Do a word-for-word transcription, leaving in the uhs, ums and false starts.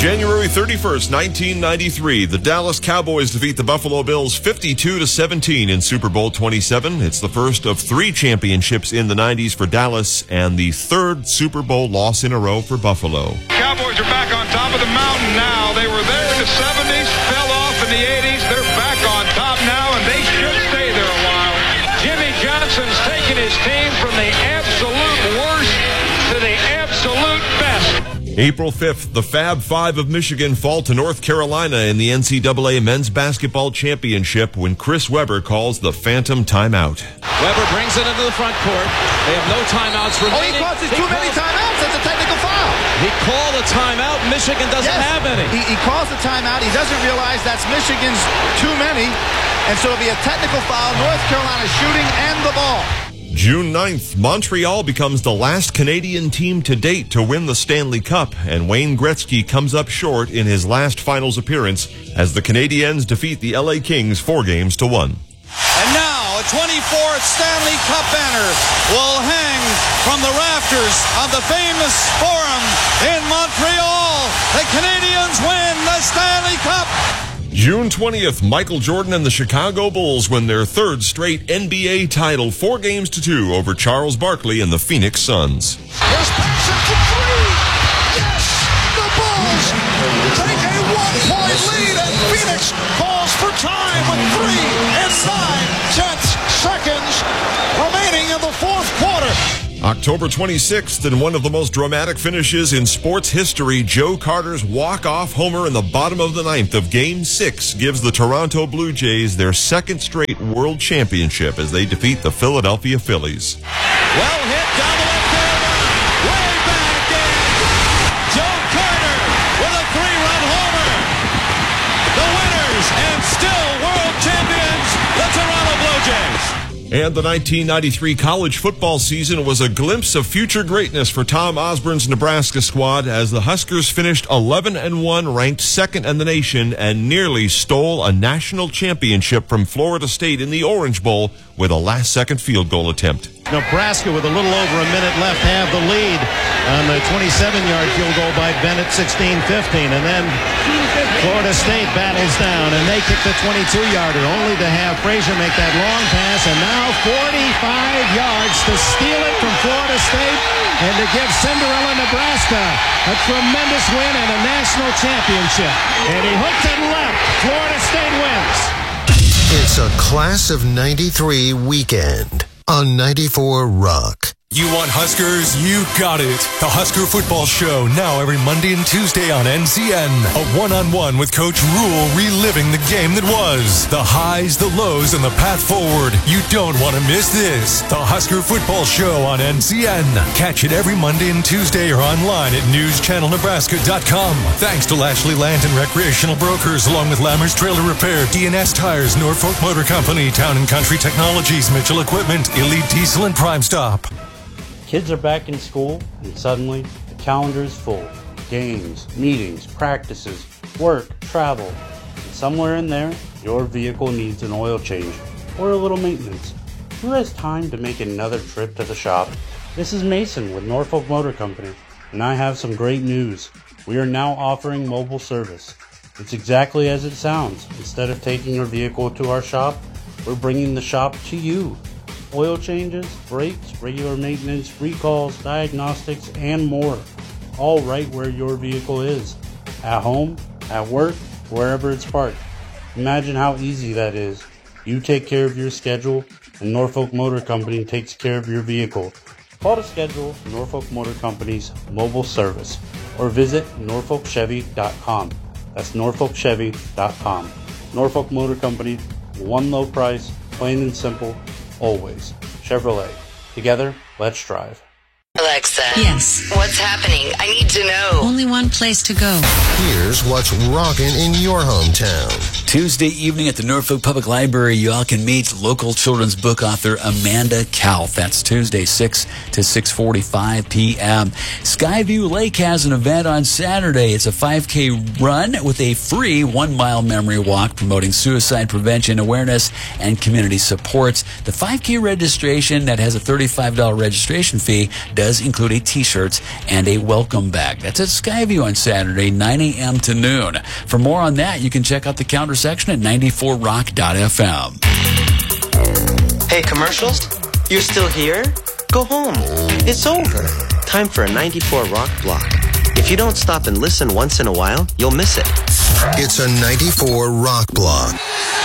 January thirty-first, nineteen ninety-three, the Dallas Cowboys defeat the Buffalo Bills fifty-two to seventeen in Super Bowl twenty-seven. It's the first of three championships in the nineties for Dallas and the third Super Bowl loss in a row for Buffalo. Cowboys are back on top of the mountain now. They were there in the seventies, fell off in the eighties. They're back on top now, and they should stay there a while. Jimmy Johnson's taken his team from the absolute worst to the absolute best. April fifth, the Fab Five of Michigan fall to North Carolina in the N C double A Men's Basketball Championship when Chris Webber calls the phantom timeout. Webber brings it into the front court. They have no timeouts remaining. Oh, he causes too many timeouts. That's a technical foul. He called a timeout. Michigan doesn't yes. have any. He, he calls the timeout. He doesn't realize that's Michigan's too many. And so it'll be a technical foul. North Carolina shooting and the ball. June ninth, Montreal becomes the last Canadian team to date to win the Stanley Cup, and Wayne Gretzky comes up short in his last finals appearance as the Canadiens defeat the L A Kings four games to one. And now a twenty-fourth Stanley Cup banner will hang from the rafters of the famous Forum in Montreal. The Canadiens win the Stanley Cup. June twentieth, Michael Jordan and the Chicago Bulls win their third straight N B A title, four games to two over Charles Barkley and the Phoenix Suns. Here's Paxson for three. Yes, the Bulls take a one-point lead, and Phoenix calls for time with three and nine tenths seconds remaining in the fourth quarter. October twenty-sixth, in one of the most dramatic finishes in sports history, Joe Carter's walk-off homer in the bottom of the ninth of Game six gives the Toronto Blue Jays their second straight World Championship as they defeat the Philadelphia Phillies. Well hit down the left field line. Way back in. Joe Carter with a three-run homer. The winners and still world champions, the Toronto Blue Jays. And the nineteen ninety-three college football season was a glimpse of future greatness for Tom Osborne's Nebraska squad as the Huskers finished eleven and one, ranked second in the nation, and nearly stole a national championship from Florida State in the Orange Bowl with a last-second field goal attempt. Nebraska, with a little over a minute left, have the lead on the twenty-seven-yard field goal by Bennett, sixteen fifteen. And then Florida State battles down, and they kick the twenty-two-yarder, only to have Frazier make that long pass, and now forty-five yards to steal it from Florida State and to give Cinderella, Nebraska a tremendous win and a national championship. And he hooked it left. Florida State wins. It's a Class of ninety-three weekend on ninety-four Rock. You want Huskers? You got it. The Husker Football Show, now every Monday and Tuesday on N C N. A one-on-one with Coach Rule, reliving the game that was. The highs, the lows, and the path forward. You don't want to miss this. The Husker Football Show on N C N. Catch it every Monday and Tuesday or online at news channel nebraska dot com. Thanks to Lashley Land and Recreational Brokers, along with Lammers Trailer Repair, D and S Tires, Norfolk Motor Company, Town and Country Technologies, Mitchell Equipment, Elite Diesel, and Prime Stop. Kids are back in school, and suddenly the calendar is full. Games, meetings, practices, work, travel. And somewhere in there, your vehicle needs an oil change or a little maintenance. Who has time to make another trip to the shop? This is Mason with Norfolk Motor Company, and I have some great news. We are now offering mobile service. It's exactly as it sounds. Instead of taking your vehicle to our shop, we're bringing the shop to you. Oil changes, brakes, regular maintenance, recalls, diagnostics, and more. All right where your vehicle is. At home, at work, wherever it's parked. Imagine how easy that is. You take care of your schedule, and Norfolk Motor Company takes care of your vehicle. Call to schedule Norfolk Motor Company's mobile service or visit norfolk chevy dot com. That's norfolk chevy dot com. Norfolk Motor Company, one low price, plain and simple. Always. Chevrolet. Together, let's drive. Alexa. Yes. What's happening? I need to know. Only one place to go. Here's what's rocking in your hometown. Tuesday evening at the Norfolk Public Library, you all can meet local children's book author Amanda Kalf. That's Tuesday, six to six forty-five p.m. Skyview Lake has an event on Saturday. It's a five K run with a free one-mile memory walk promoting suicide prevention awareness and community supports. The five K registration that has a thirty-five dollars registration fee does include a T-shirt and a welcome bag. That's at Skyview on Saturday, nine a.m. to noon. For more on that, you can check out the calendar section at ninety-four rock dot f m. Hey, commercials? You're still here? Go home. It's over. Time for a ninety-four Rock block. If you don't stop and listen once in a while, you'll miss it. It's a ninety-four Rock block.